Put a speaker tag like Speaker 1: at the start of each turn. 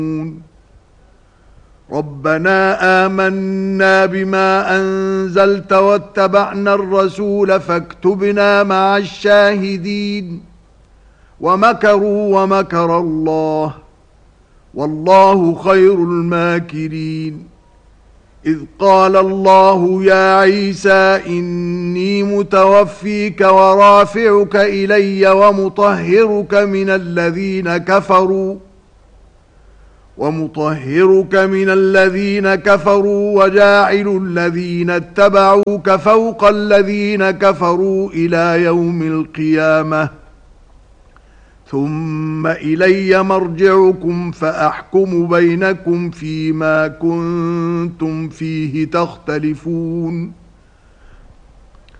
Speaker 1: ربنا آمنا بما أنزلت واتبعنا الرسول فاكتبنا مع الشاهدين ومكروا ومكر الله والله خير الماكرين إذ قال الله يا عيسى إني متوفيك ورافعك إلي ومطهرك من الذين كفروا وجاعل الذين اتبعوك فوق الذين كفروا إلى يوم القيامة ثم إلي مرجعكم فأحكم بينكم فيما كنتم فيه تختلفون